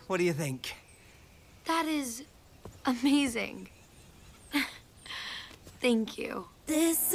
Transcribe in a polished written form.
What do you think? That is amazing. Thank you. This